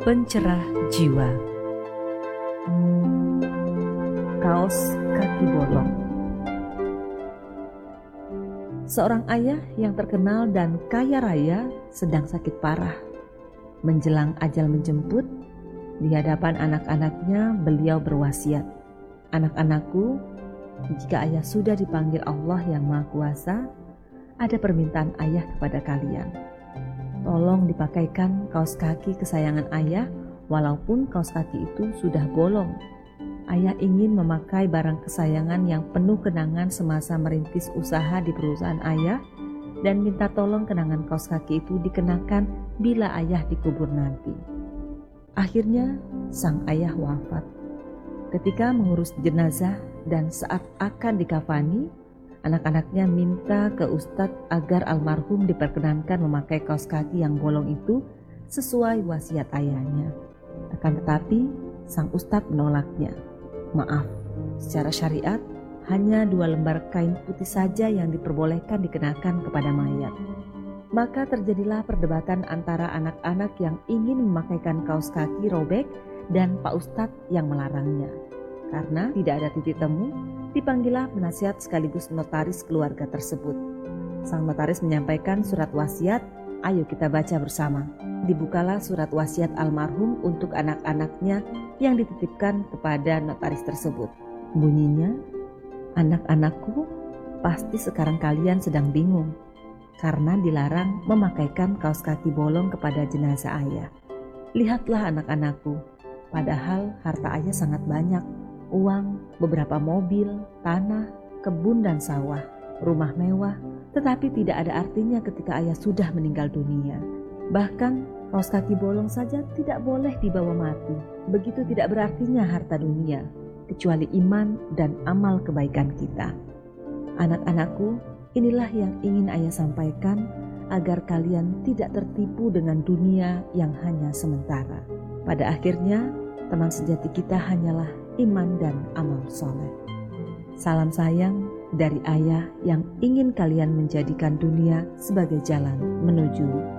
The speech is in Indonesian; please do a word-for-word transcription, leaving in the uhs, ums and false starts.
Pencerah jiwa. Kaos kaki bolong. Seorang ayah yang terkenal dan kaya raya sedang sakit parah. Menjelang ajal menjemput, di hadapan anak-anaknya beliau berwasiat, "Anak-anakku, jika ayah sudah dipanggil Allah yang Maha Kuasa, ada permintaan ayah kepada kalian. Tolong dipakaikan kaos kaki kesayangan ayah, walaupun kaos kaki itu sudah bolong. Ayah ingin memakai barang kesayangan yang penuh kenangan semasa merintis usaha di perusahaan ayah, dan minta tolong kenangan kaos kaki itu dikenakan bila ayah dikubur nanti." Akhirnya sang ayah wafat. Ketika mengurus jenazah dan saat akan dikafani, anak-anaknya minta ke ustadz agar almarhum diperkenankan memakai kaos kaki yang bolong itu sesuai wasiat ayahnya. Akan tetapi sang ustadz menolaknya. Maaf, secara syariat hanya dua lembar kain putih saja yang diperbolehkan dikenakan kepada mayat. Maka terjadilah perdebatan antara anak-anak yang ingin memakaikan kaos kaki robek dan Pak Ustadz yang melarangnya. Karena tidak ada titik temu, dipanggillah penasihat sekaligus notaris keluarga tersebut. Sang notaris menyampaikan surat wasiat, "Ayo kita baca bersama." Dibukalah surat wasiat almarhum untuk anak-anaknya yang dititipkan kepada notaris tersebut. Bunyinya, "Anak-anakku, pasti sekarang kalian sedang bingung karena dilarang memakaikan kaos kaki bolong kepada jenazah ayah. Lihatlah anak-anakku, padahal harta ayah sangat banyak. Uang, beberapa mobil, tanah, kebun dan sawah, rumah mewah, tetapi tidak ada artinya ketika ayah sudah meninggal dunia. Bahkan kaos kaki bolong saja tidak boleh dibawa mati. Begitu tidak berartinya harta dunia, kecuali iman dan amal kebaikan kita. Anak-anakku, inilah yang ingin ayah sampaikan agar kalian tidak tertipu dengan dunia yang hanya sementara. Pada akhirnya, teman sejati kita hanyalah iman dan amal soleh. Salam sayang dari ayah yang ingin kalian menjadikan dunia sebagai jalan menuju